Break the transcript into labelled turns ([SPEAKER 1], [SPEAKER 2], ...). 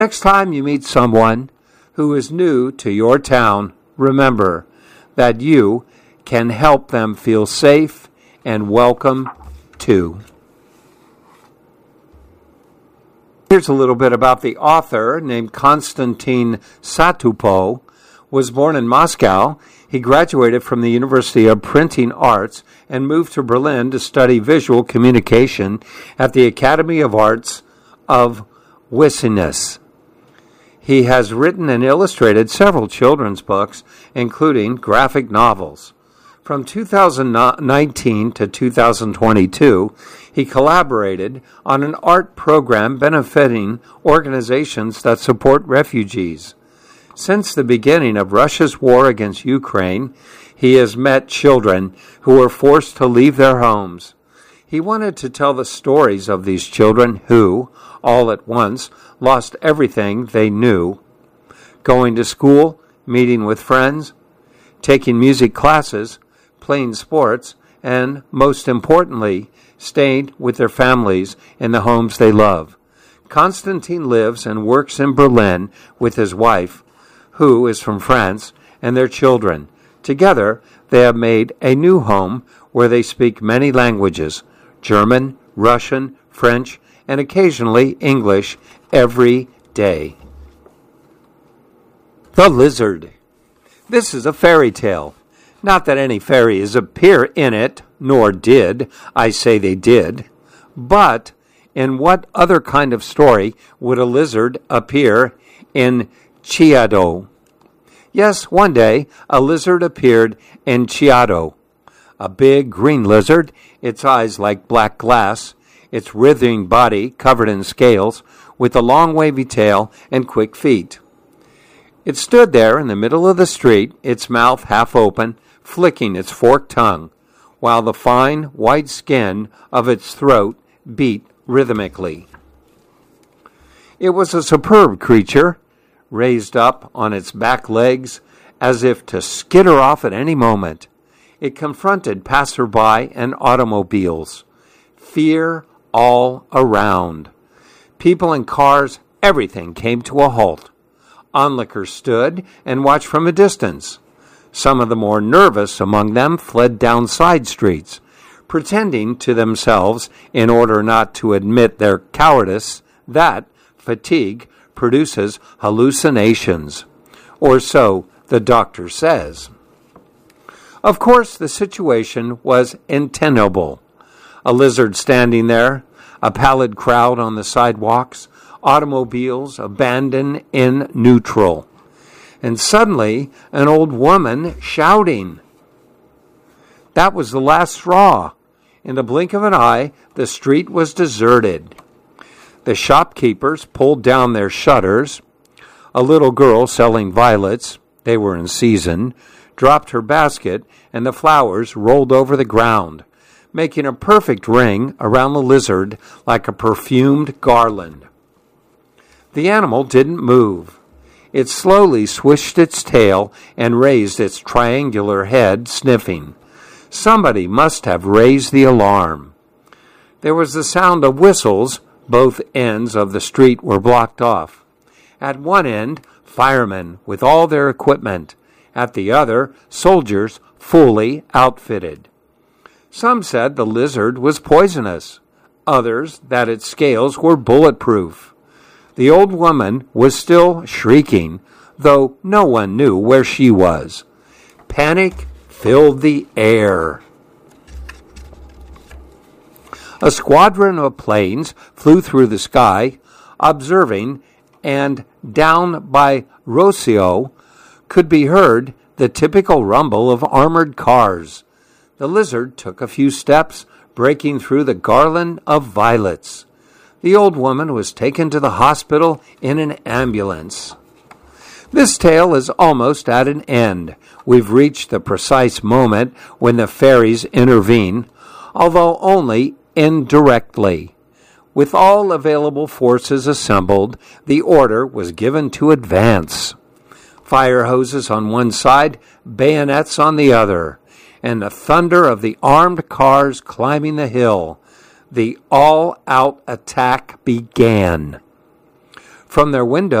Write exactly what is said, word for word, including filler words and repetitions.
[SPEAKER 1] Next time you meet someone who is new to your town, remember that you can help them feel safe and welcome too. Here's a little bit about the author named Konstantin Satupov. Was born in Moscow. He graduated from the University of Printing Arts and moved to Berlin to study visual communication at the Academy of Arts of Wisseness. He has written and illustrated several children's books, including graphic novels. From two thousand nineteen to two thousand twenty-two, he collaborated on an art program benefiting organizations that support refugees. Since the beginning of Russia's war against Ukraine, he has met children who were forced to leave their homes. He wanted to tell the stories of these children who, all at once, lost everything they knew. Going to school, meeting with friends, taking music classes, playing sports, and, most importantly, staying with their families in the homes they love. Konstantin lives and works in Berlin with his wife, who is from France, and their children. Together, they have made a new home where they speak many languages, German, Russian, French, and occasionally English every day. The Lizard. This is a fairy tale. Not that any fairies appear in it, nor did, I say they did, but in what other kind of story would a lizard appear in Chiado? Yes, one day a lizard appeared in Chiado. A big green lizard, its eyes like black glass, its writhing body covered in scales, with a long wavy tail and quick feet. It stood there in the middle of the street, its mouth half open, flicking its forked tongue, while the fine white skin of its throat beat rhythmically. It was a superb creature, raised up on its back legs as if to skitter off at any moment. It confronted passerby and automobiles. Fear all around. People and cars, everything came to a halt. Onlookers stood and watched from a distance. Some of the more nervous among them fled down side streets, pretending to themselves, in order not to admit their cowardice, that fatigue produces hallucinations, or so the doctor says. Of course, the situation was untenable. A lizard standing there, a pallid crowd on the sidewalks, automobiles abandoned in neutral, and suddenly an old woman shouting. That was the last straw. In the blink of an eye, the street was deserted. The shopkeepers pulled down their shutters. A little girl selling violets, they were in season, dropped her basket, and the flowers rolled over the ground, making a perfect ring around the lizard like a perfumed garland. The animal didn't move. It slowly swished its tail and raised its triangular head, sniffing. Somebody must have raised the alarm. There was the sound of whistles. Both ends of the street were blocked off. At one end, firemen with all their equipment. At the other, soldiers fully outfitted. Some said the lizard was poisonous. Others that its scales were bulletproof. The old woman was still shrieking, though no one knew where she was. Panic filled the air. A squadron of planes flew through the sky, observing, and down by Rossio could be heard the typical rumble of armored cars. The lizard took a few steps, breaking through the garland of violets. The old woman was taken to the hospital in an ambulance. This tale is almost at an end. We've reached the precise moment when the fairies intervene, although only indirectly. With all available forces assembled, the order was given to advance. Fire hoses on one side, bayonets on the other, and the thunder of the armed cars climbing the hill. The all-out attack began. from their window